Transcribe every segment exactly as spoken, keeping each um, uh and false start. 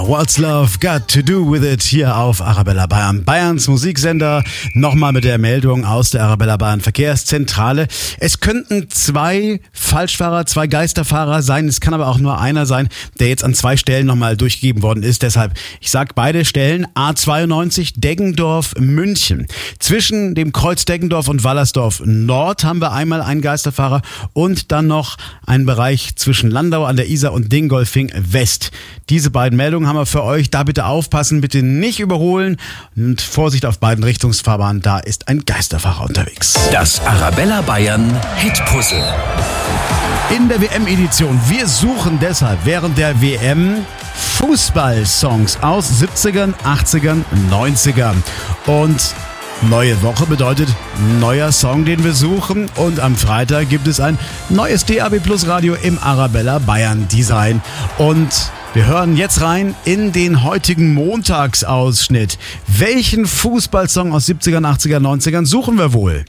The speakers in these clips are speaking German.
What's Love Got to Do With It hier auf Arabella Bayern, Bayerns Musiksender. Nochmal mit der Meldung aus der Arabella Bayern Verkehrszentrale. Es könnten zwei Falschfahrer, zwei Geisterfahrer sein. Es kann aber auch nur einer sein, der jetzt an zwei Stellen nochmal durchgegeben worden ist. Deshalb, ich sag beide Stellen, A zweiundneunzig Deggendorf München. Zwischen dem Kreuz Deggendorf und Wallersdorf Nord haben wir einmal einen Geisterfahrer und dann noch einen Bereich zwischen Landau an der Isar und Dingolfing West. Diese beiden Meldungen haben wir für euch. Da bitte aufpassen, bitte nicht überholen und Vorsicht auf beiden Richtungsfahrbahnen. Da ist ein Geisterfahrer unterwegs. Das Arabella Bayern Hitpuzzle. In der W M-Edition. Wir suchen deshalb während der W M Fußballsongs aus siebzigern, achtzigern, neunzigern. Und neue Woche bedeutet neuer Song, den wir suchen. Und am Freitag gibt es ein neues D A B Plus Radio im Arabella Bayern Design. Und wir hören jetzt rein in den heutigen Montagsausschnitt. Welchen Fußballsong aus siebzigern, achtzigern, neunzigern suchen wir wohl?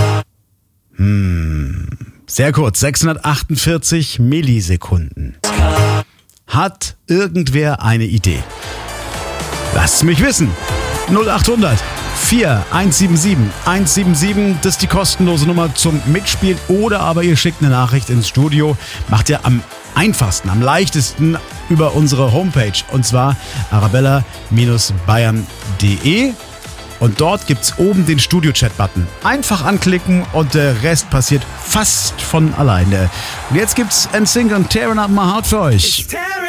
Hm, sehr kurz, sechshundertachtundvierzig Millisekunden. Hat irgendwer eine Idee? Lasst mich wissen. null achthundert vier eins sieben sieben eins sieben sieben, das ist die kostenlose Nummer zum Mitspielen. Oder aber ihr schickt eine Nachricht ins Studio. Macht ihr am einfachsten, am leichtesten über unsere Homepage. Und zwar arabella Bayern punkt de. Und dort gibt's oben den Studio-Chat-Button. Einfach anklicken und der Rest passiert fast von alleine. Und jetzt gibt's N Sync und Tearing Up My Heart für euch.